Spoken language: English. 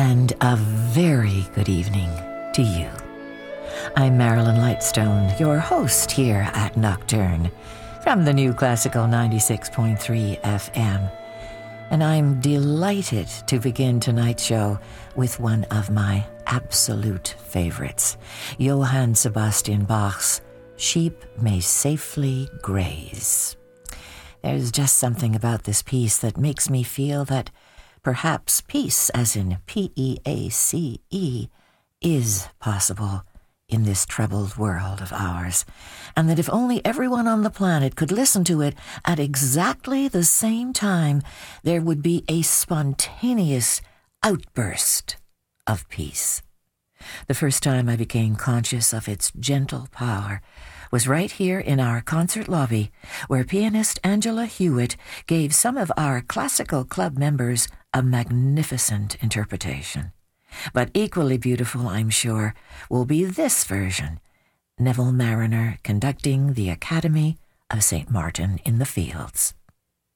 and a very good evening to you. I'm Marilyn Lightstone, your host here at Nocturne from the new Classical 96.3 FM. And I'm delighted to begin tonight's show with one of my absolute favorites, Johann Sebastian Bach's Sheep May Safely Graze. There's just something about this piece that makes me feel that perhaps peace, as in P-E-A-C-E, is possible in this troubled world of ours, and that if only everyone on the planet could listen to it at exactly the same time, there would be a spontaneous outburst of peace. The first time I became conscious of its gentle power was right here in our concert lobby, where pianist Angela Hewitt gave some of our classical club members a magnificent interpretation. But equally beautiful, I'm sure, will be this version, Neville Marriner conducting the Academy of St. Martin in the Fields.